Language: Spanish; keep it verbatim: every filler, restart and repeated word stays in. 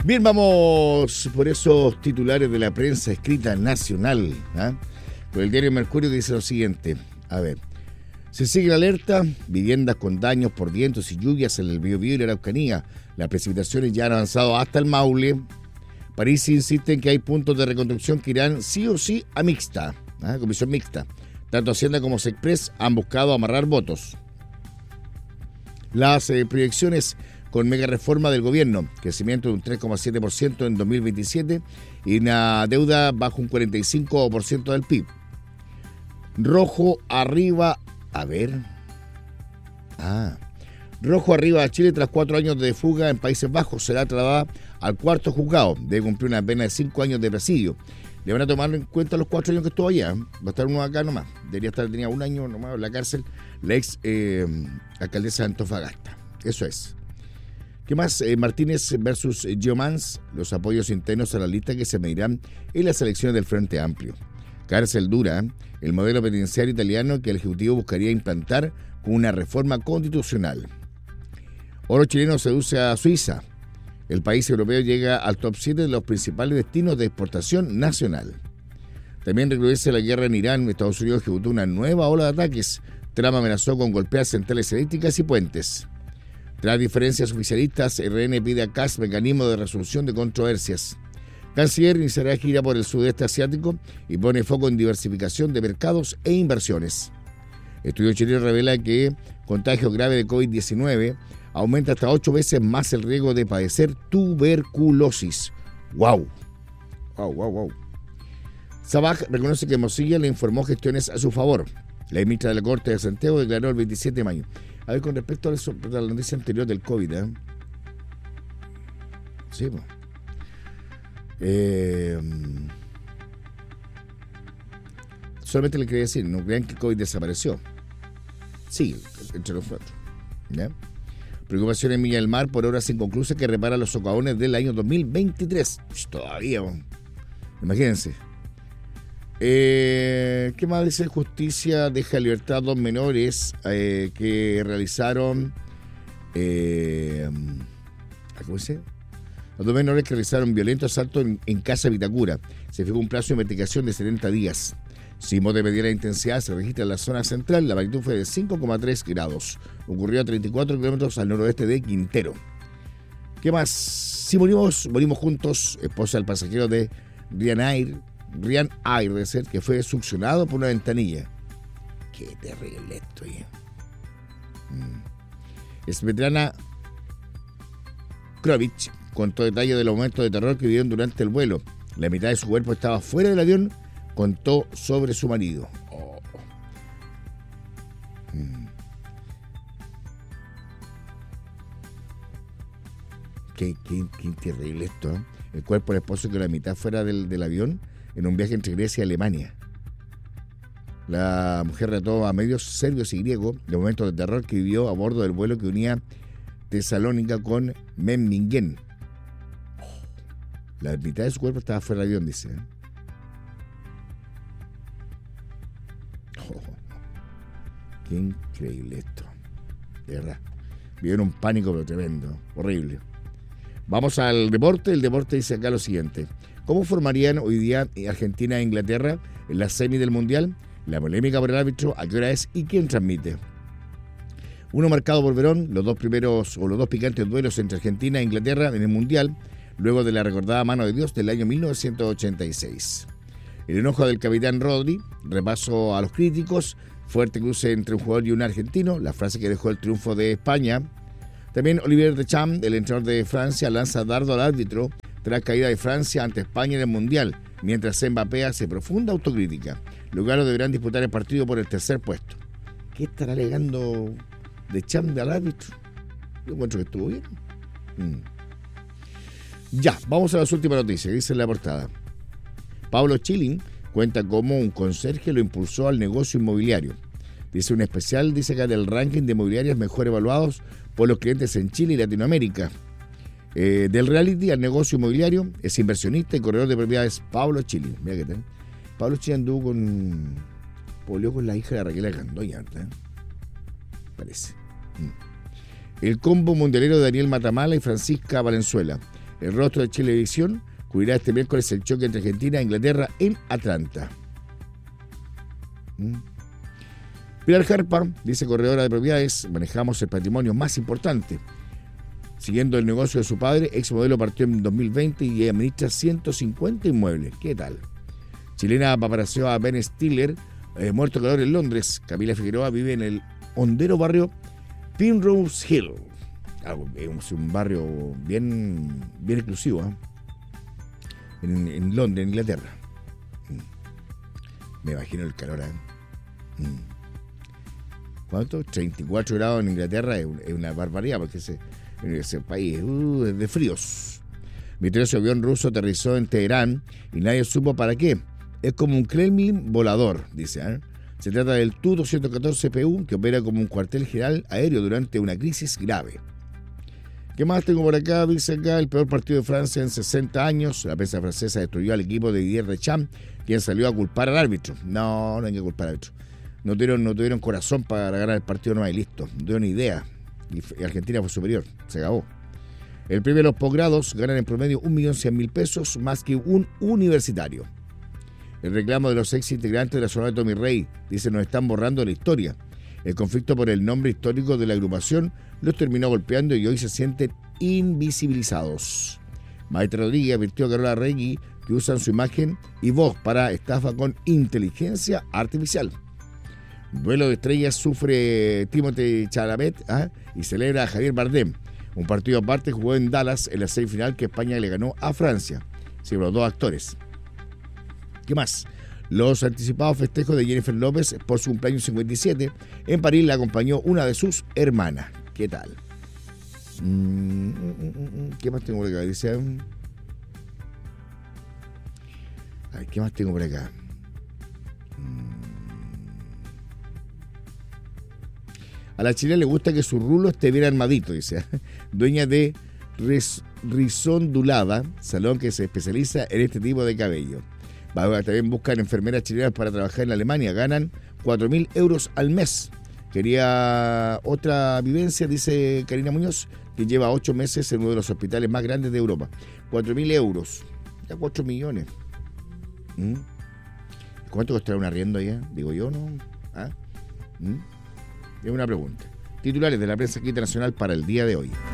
Bien, vamos por esos titulares de la prensa escrita nacional. ¿eh? Por el diario Mercurio dice lo siguiente. A ver. Se sigue la alerta, viviendas con daños por vientos y lluvias en el Biobío y la Araucanía. Las precipitaciones ya han avanzado hasta el Maule. París insiste en que hay puntos de reconstrucción que irán sí o sí a mixta, ¿eh? comisión mixta. Tanto Hacienda como Sexpress han buscado amarrar votos. Las eh, proyecciones con mega reforma del gobierno, crecimiento de un tres coma siete por ciento en dos mil veintisiete y una deuda bajo un cuarenta y cinco por ciento del P I B. Rojo arriba, a ver. Ah, Rojo arriba a Chile tras cuatro años de fuga en Países Bajos. Será trasladada al cuarto juzgado. Debe cumplir una pena de cinco años de presidio. Le van a tomar en cuenta los cuatro años que estuvo allá. Va a estar uno acá nomás. Debería estar, tenía un año nomás en la cárcel, la ex eh, alcaldesa de Antofagasta. Eso es. ¿Qué más? Eh, Martínez versus Giomans, los apoyos internos a la lista que se medirán en las elecciones del Frente Amplio. Cárcel dura, el modelo penitenciario italiano que el Ejecutivo buscaría implantar con una reforma constitucional. Oro chileno seduce a Suiza. El país europeo llega al top siete de los principales destinos de exportación nacional. También recrudece la guerra en Irán. Estados Unidos ejecutó una nueva ola de ataques. Trump amenazó con golpear centrales eléctricas y puentes. Tras diferencias oficialistas, R N pide a C A S mecanismo de resolución de controversias. Canciller iniciará gira por el sudeste asiático y pone foco en diversificación de mercados e inversiones. Estudio chileno revela que contagio grave de COVID diecinueve aumenta hasta ocho veces más el riesgo de padecer tuberculosis. ¡Wow! ¡Wow, wow, wow! Sabaj reconoce que Mosilla le informó gestiones a su favor. La ministra de la Corte de Santiago declaró el veintisiete de mayo. A ver, con respecto a, eso, a la noticia anterior del COVID, ¿eh? Sí, pues. Eh, solamente le quería decir, no crean que el COVID desapareció. Sí, entre nosotros. ¿Ya? Preocupación en Viña del Mar por obras inconclusas que reparan los socavones del año dos mil veintitrés. Todavía, imagínense. Eh, ¿Qué más dice? Justicia deja en libertad a dos menores eh, que realizaron eh, ¿cómo dice? Los dos menores que realizaron violento asalto en, en Casa Vitacura. Se fijó un plazo de investigación de setenta días. Sismo de mediana intensidad se registra en la zona central. La magnitud fue de cinco coma tres grados. Ocurrió a treinta y cuatro kilómetros al noroeste de Quintero. ¿Qué más? Si morimos, morimos juntos. Esposa del pasajero de Ryanair, Ryanair debe ser, que fue succionado por una ventanilla. Qué terrible esto, ¿eh? Mm. Svetlana Krovich contó detalles de los momentos de terror que vivieron durante el vuelo. La mitad de su cuerpo estaba fuera del avión. Contó sobre su marido. Oh. Mm. Qué, qué, qué terrible esto, ¿eh? El cuerpo del esposo que la mitad fuera del, del avión en un viaje entre Grecia y Alemania. La mujer relató a medios serbios y griegos los momentos de terror que vivió a bordo del vuelo que unía Tesalónica con Memmingen. Oh. La mitad de su cuerpo estaba fuera del avión, dice. Oh. Qué increíble esto. De verdad. Vivieron un pánico pero tremendo. Horrible. Vamos al deporte. El deporte dice acá lo siguiente. ¿Cómo formarían hoy día Argentina e Inglaterra en la semi del Mundial? La polémica por el árbitro, a qué hora es y quién transmite. Uno marcado por Verón, los dos primeros o los dos picantes duelos entre Argentina e Inglaterra en el Mundial, luego de la recordada mano de Dios del año mil novecientos ochenta y seis. El enojo del capitán Rodri, repaso a los críticos, fuerte cruce entre un jugador y un argentino, la frase que dejó el triunfo de España. También Olivier Deschamps, el entrenador de Francia, lanza dardo al árbitro tras caída de Francia ante España en el Mundial, mientras Mbappé hace profunda autocrítica. Luego deberán disputar el partido por el tercer puesto. ¿Qué estará alegando Deschamps al árbitro? Yo encuentro que estuvo bien. Mm. Ya, vamos a las últimas noticias, dice en la portada. Pablo Chilin cuenta cómo un conserje lo impulsó al negocio inmobiliario. Dice un especial, dice acá del ranking de inmobiliarias mejor evaluados por los clientes en Chile y Latinoamérica. Eh, del reality al negocio inmobiliario, es inversionista y corredor de propiedades Pablo Chilin. Mira qué tal. Pablo Chilin anduvo con... polió con la hija de Raquel Argandoña, ¿verdad? Parece. Mm. El combo mundialero de Daniel Matamala y Francisca Valenzuela. El rostro de Chilevisión cubrirá este miércoles el choque entre Argentina e Inglaterra en Atlanta. ¿Mm? Pilar Jarpa, dice corredora de propiedades, manejamos el patrimonio más importante. Siguiendo el negocio de su padre, ex modelo partió en dos mil veinte y administra ciento cincuenta inmuebles. ¿Qué tal? Chilena paparació a Ben Stiller, eh, muerto de calor en Londres. Camila Figueroa vive en el hondero barrio Primrose Hill. Ah, es un barrio bien, bien exclusivo, ¿eh? en, en Londres, en Inglaterra. Me imagino el calor, ¿eh? ¿Cuánto? treinta y cuatro grados en Inglaterra es, es una barbaridad, porque ese, ese país uh, es de fríos. Misterioso avión ruso aterrizó en Teherán y nadie supo para qué. Es como un Kremlin volador, dice. ¿eh? Se trata del Tu doscientos catorce P U, que opera como un cuartel general aéreo durante una crisis grave. ¿Qué más tengo por acá? Dice acá, el peor partido de Francia en sesenta años. La prensa francesa destruyó al equipo de Didier Deschamps, quien salió a culpar al árbitro. No, no hay que culpar al árbitro. No tuvieron, no tuvieron corazón para ganar el partido nomás y listo. No tuvieron idea. Y Argentina fue superior. Se acabó. El premio de los posgrados ganan en promedio un millón cien mil pesos más que un universitario. El reclamo de los ex integrantes de la zona de Tommy Rey dice: nos están borrando la historia. El conflicto por el nombre histórico de la agrupación los terminó golpeando y hoy se sienten invisibilizados. Maite Rodríguez advirtió a Carola Regui que usan su imagen y voz para estafa con inteligencia artificial. Duelo de estrellas sufre Timothée Chalamet ¿eh? y celebra a Javier Bardem. Un partido aparte jugó en Dallas en la semifinal que España le ganó a Francia. Sí, los dos actores. ¿Qué más? Los anticipados festejos de Jennifer López por su cumpleaños cincuenta y siete. En París la acompañó una de sus hermanas. ¿Qué tal? ¿Qué más tengo por acá? Dice... Ay, ¿qué más tengo por acá? A la chilena le gusta que su rulo esté bien armadito, dice. Dueña de Ris- Risondulada, salón que se especializa en este tipo de cabello. También buscan enfermeras chilenas para trabajar en Alemania. Ganan cuatro mil euros al mes. Quería otra vivencia, dice Karina Muñoz, que lleva ocho meses en uno de los hospitales más grandes de Europa. cuatro mil euros. Ya cuatro millones. ¿Mm? ¿Cuánto costará un arriendo allá? Digo yo, ¿no? ¿Ah? ¿Mm? Es una pregunta. Titulares de la prensa internacional para el día de hoy.